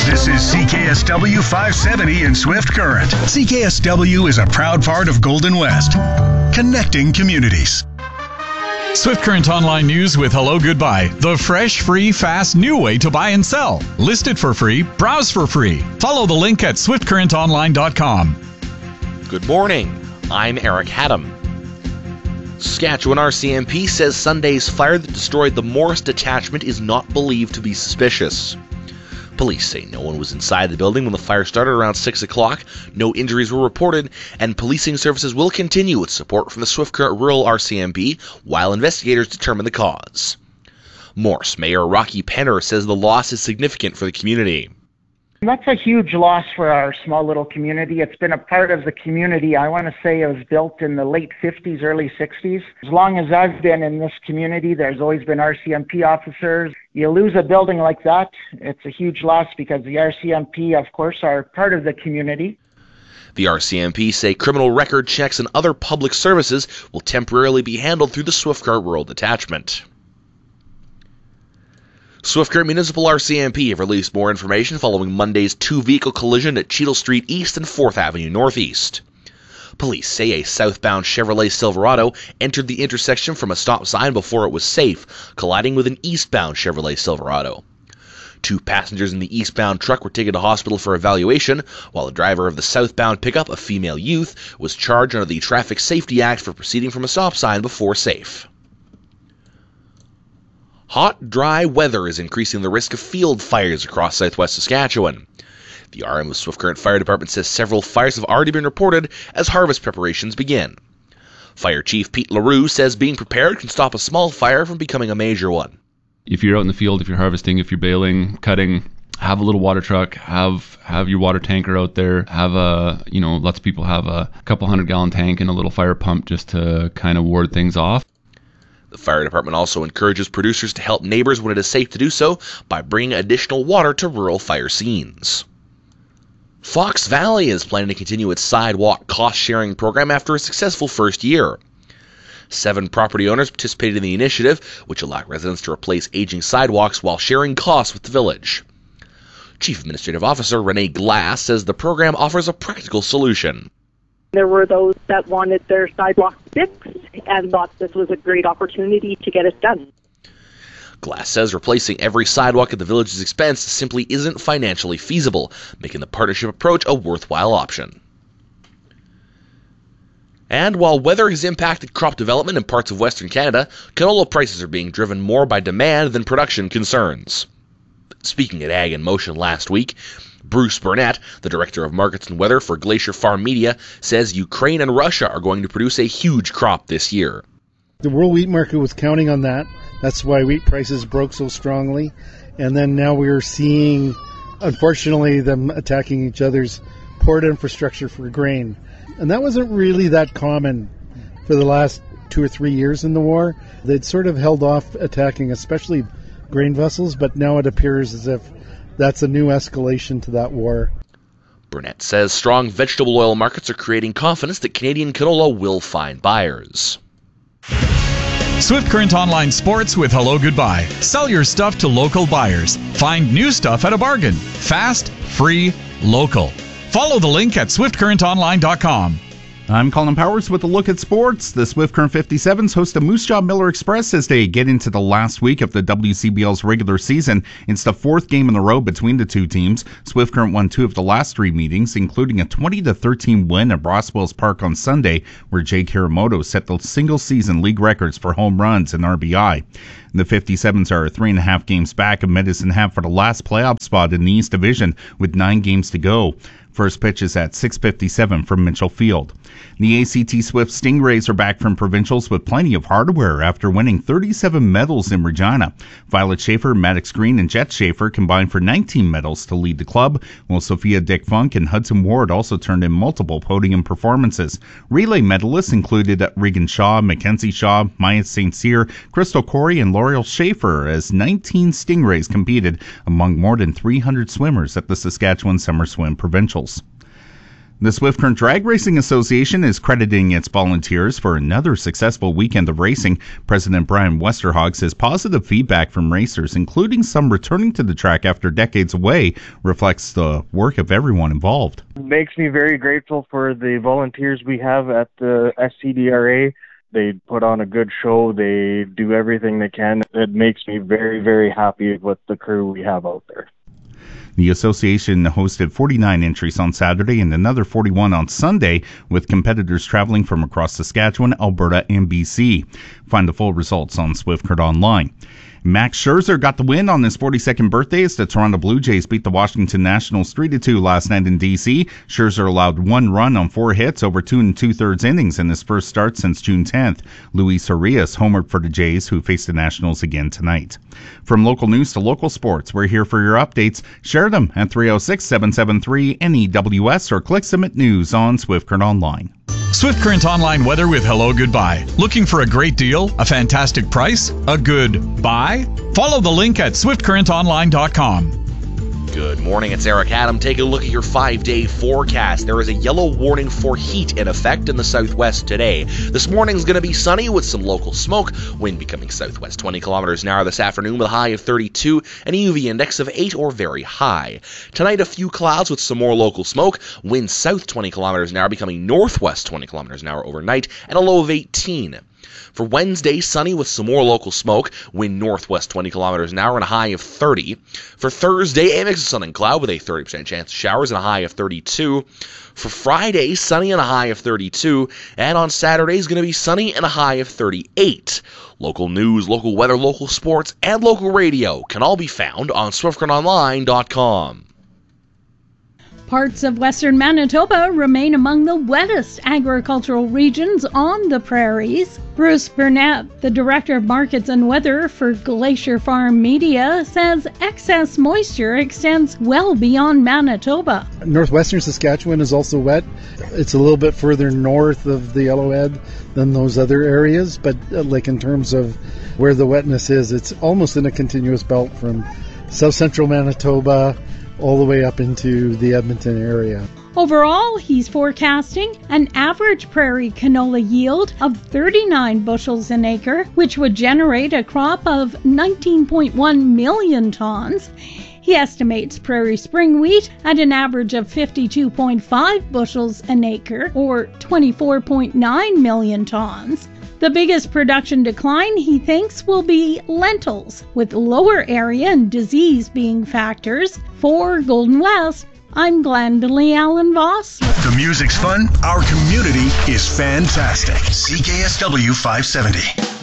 This is CKSW 570 in Swift Current. CKSW is a proud part of Golden West, connecting communities. Swift Current Online News with Hello Goodbye. The fresh, free, fast, new way to buy and sell. List it for free. Browse for free. Follow the link at swiftcurrentonline.com. Good morning. I'm Eric Haddam. Saskatchewan RCMP says Sunday's fire that destroyed the Morris detachment is not believed to be suspicious. Police say no one was inside the building when the fire started around 6 o'clock, no injuries were reported, and policing services will continue with support from the Swift Current Rural RCMP while investigators determine the cause. Morse Mayor Rocky Penner says the loss is significant for the community. That's a huge loss for our small little community. It's been a part of the community. I want to say it was built in the late 50s, early 60s. As long as I've been in this community, there's always been RCMP officers. You lose a building like that, it's a huge loss because the RCMP, of course, are part of the community. The RCMP say criminal record checks and other public services will temporarily be handled through the Swift Current Rural Detachment. Swift Current Municipal RCMP have released more information following Monday's two-vehicle collision at Cheadle Street East and 4th Avenue Northeast. Police say a southbound Chevrolet Silverado entered the intersection from a stop sign before it was safe, colliding with an eastbound Chevrolet Silverado. 2 passengers in the eastbound truck were taken to hospital for evaluation, while the driver of the southbound pickup, a female youth, was charged under the Traffic Safety Act for proceeding from a stop sign before safe. Hot, dry weather is increasing the risk of field fires across southwest Saskatchewan. The RM of Swift Current Fire Department says several fires have already been reported as harvest preparations begin. Fire Chief Pete LaRue says being prepared can stop a small fire from becoming a major one. If you're out in the field, if you're harvesting, if you're baling, cutting, have a little water truck, have your water tanker out there, have lots of people have a couple 100-gallon tank and a little fire pump just to kind of ward things off. The fire department also encourages producers to help neighbors when it is safe to do so by bringing additional water to rural fire scenes. Fox Valley is planning to continue its sidewalk cost-sharing program after a successful first year. 7 property owners participated in the initiative, which allowed residents to replace aging sidewalks while sharing costs with the village. Chief Administrative Officer Renee Glass says the program offers a practical solution. There were those that wanted their sidewalk fixed and thought this was a great opportunity to get it done. Glass says replacing every sidewalk at the village's expense simply isn't financially feasible, making the partnership approach a worthwhile option. And while weather has impacted crop development in parts of Western Canada, canola prices are being driven more by demand than production concerns. Speaking at Ag in Motion last week, Bruce Burnett, the Director of Markets and Weather for Glacier Farm Media, says Ukraine and Russia are going to produce a huge crop this year. The world wheat market was counting on that. That's why wheat prices broke so strongly. And then now we're seeing, unfortunately, them attacking each other's port infrastructure for grain. And that wasn't really that common for the last 2 or 3 years in the war. They'd sort of held off attacking, especially grain vessels, but now it appears as if that's a new escalation to that war. Burnett says strong vegetable oil markets are creating confidence that Canadian canola will find buyers. Swift Current Online Sports with Hello Goodbye. Sell your stuff to local buyers. Find new stuff at a bargain. Fast, free, local. Follow the link at swiftcurrentonline.com. I'm Colin Powers with a look at sports. The Swift Current 57s host the Moose Jaw Miller Express as they get into the last week of the WCBL's regular season. It's the 4th game in a row between the two teams. Swift Current won 2 of the last 3 meetings, including a 20-13 win at Rosswells Park on Sunday, where Jake Hiramoto set the single-season league records for home runs and RBI. The 57s are 3.5 games back of Medicine Hat for the last playoff spot in the East Division with 9 games to go. First pitch is at 6:57 from Mitchell Field. The ACT Swift Stingrays are back from provincials with plenty of hardware after winning 37 medals in Regina. Violet Schaefer, Maddox Green, and Jet Schaefer combined for 19 medals to lead the club, while Sophia Dick Funk and Hudson Ward also turned in multiple podium performances. Relay medalists included Regan Shaw, Mackenzie Shaw, Maya St. Cyr, Crystal Corey, and L'Oreal Schaefer as 19 Stingrays competed among more than 300 swimmers at the Saskatchewan Summer Swim Provincials. The Swift Current Drag Racing Association is crediting its volunteers for another successful weekend of racing. President Brian Westerhog says positive feedback from racers, including some returning to the track after decades away, reflects the work of everyone involved. It makes me very grateful for the volunteers we have at the SCDRA. They put on a good show. They do everything they can. It makes me very, very happy with the crew we have out there. The association hosted 49 entries on Saturday and another 41 on Sunday, with competitors traveling from across Saskatchewan, Alberta, and BC. Find the full results on Swift Current Online. Max Scherzer got the win on his 42nd birthday as the Toronto Blue Jays beat the Washington Nationals 3-2 last night in D.C. Scherzer allowed 1 run on 4 hits over 2 2/3 innings in his first start since June 10th. Luis Urias homered for the Jays, who face the Nationals again tonight. From local news to local sports, we're here for your updates. Share them at 306-773-NEWS or click Submit News on Swift Current Online. Swift Current Online weather with Hello Goodbye. Looking for a great deal, a fantastic price, a good buy? Follow the link at swiftcurrentonline.com. Good morning, it's Eric Adam. Take a look at your 5-day forecast. There is a yellow warning for heat in effect in the southwest today. This morning's going to be sunny with some local smoke. Wind becoming southwest 20 kilometers an hour this afternoon with a high of 32 and a UV index of 8 or very high. Tonight, a few clouds with some more local smoke. Wind south 20 kilometers an hour becoming northwest 20 kilometers an hour overnight and a low of 18. For Wednesday, sunny with some more local smoke, wind northwest 20 kilometers an hour and a high of 30. For Thursday, a mix of sun and cloud with a 30% chance of showers and a high of 32. For Friday, sunny and a high of 32. And on Saturday is going to be sunny and a high of 38. Local news, local weather, local sports, and local radio can all be found on SwiftCurrentOnline.com. Parts of western Manitoba remain among the wettest agricultural regions on the prairies. Bruce Burnett, the Director of Markets and Weather for Glacier Farm Media, says excess moisture extends well beyond Manitoba. Northwestern Saskatchewan is also wet. It's a little bit further north of the Yellowhead than those other areas, but like in terms of where the wetness is, it's almost in a continuous belt from south central Manitoba all the way up into the Edmonton area. Overall, he's forecasting an average prairie canola yield of 39 bushels an acre, which would generate a crop of 19.1 million tons. He estimates prairie spring wheat at an average of 52.5 bushels an acre, or 24.9 million tons. The biggest production decline, he thinks, will be lentils, with lower area and disease being factors. For Golden West, I'm Glendalee Allen Voss. The music's fun. Our community is fantastic. CKSW 570.